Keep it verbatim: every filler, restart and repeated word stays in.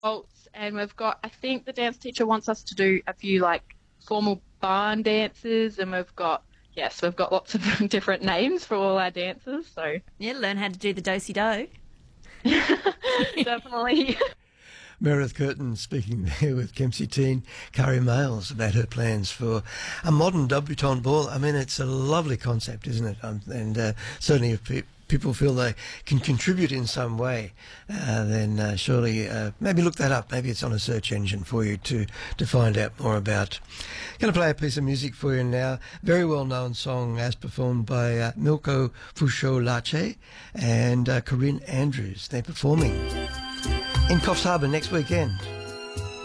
waltz, and we've got, I think the dance teacher wants us to do a few like formal barn dances, and we've got, yes, we've got lots of different names for all our dances, so. Yeah, learn how to do the do-si-do. Definitely. Meredith Curtin speaking there with Kempsey teen Kari Males about her plans for a modern debutante ball. I mean, it's a lovely concept, isn't it? Um, and uh, certainly if pe- people feel they can contribute in some way, uh, then uh, surely uh, maybe look that up. Maybe it's on a search engine for you to, to find out more about. Going to play a piece of music for you now. Very well-known song as performed by uh, Milko Fusho-Lache and uh, Corinne Andrews. They're performing in Coffs Harbour next weekend.